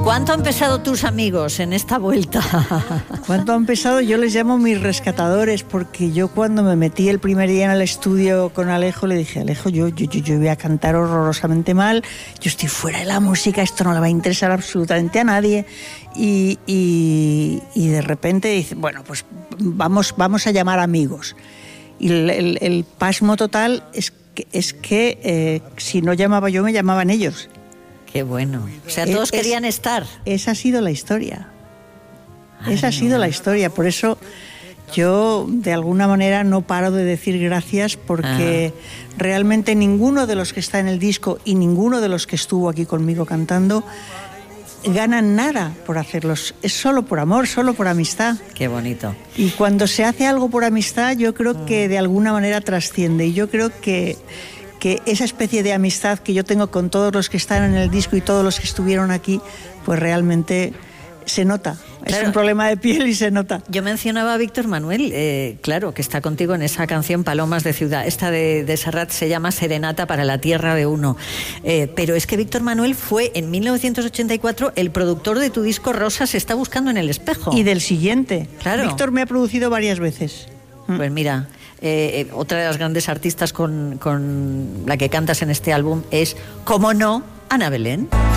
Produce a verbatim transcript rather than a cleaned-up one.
¿Cuánto han pesado tus amigos en esta vuelta? ¿Cuánto han pesado? Yo les llamo mis rescatadores, porque yo cuando me metí el primer día en el estudio con Alejo, le dije, Alejo, yo, yo, yo, yo voy a cantar horrorosamente mal, yo estoy fuera de la música, esto no le va a interesar absolutamente a nadie. Y, y, y de repente dice, bueno, pues vamos, vamos a llamar amigos. Y el, el, el pasmo total es que, es que eh, si no llamaba yo, me llamaban ellos. Qué bueno. O sea, todos es, querían estar. Esa ha sido la historia. Ay, esa ha sido la historia. Por eso yo, de alguna manera, no paro de decir gracias, porque ah. realmente ninguno de los que está en el disco y ninguno de los que estuvo aquí conmigo cantando ganan nada por hacerlos. Es solo por amor, solo por amistad. Qué bonito. Y cuando se hace algo por amistad, yo creo que de alguna manera trasciende. Y yo creo que que esa especie de amistad que yo tengo con todos los que están en el disco y todos los que estuvieron aquí, pues realmente se nota. Claro. Es un problema de piel y se nota. Yo mencionaba a Víctor Manuel, eh, claro, que está contigo en esa canción Palomas de Ciudad. Esta de, de Serrat se llama Serenata para la Tierra de Uno. Eh, pero es que Víctor Manuel fue en mil novecientos ochenta y cuatro el productor de tu disco Rosa se está buscando en el espejo. Y del siguiente. Claro. Víctor me ha producido varias veces. Pues mira... Eh, eh, otra de las grandes artistas con, con la que cantas en este álbum es, cómo no, Ana Belén.